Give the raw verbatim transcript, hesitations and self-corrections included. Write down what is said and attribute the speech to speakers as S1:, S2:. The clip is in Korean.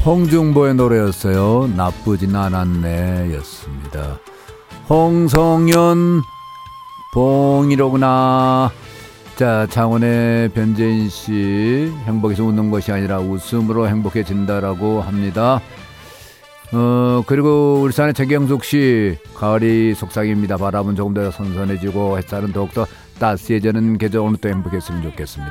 S1: 홍중보의 노래였어요. 나쁘진 않았네 였습니다. 홍성현 봉이로구나. 자, 창원의 변재인씨, 행복해서 웃는 것이 아니라 웃음으로 행복해진다라고 합니다. 어, 그리고 울산의 최경숙씨, 가을이 속삭입니다. 바람은 조금 더 선선해지고 햇살은 더욱더 따스해지는 계절, 오늘 또 행복했으면 좋겠습니다.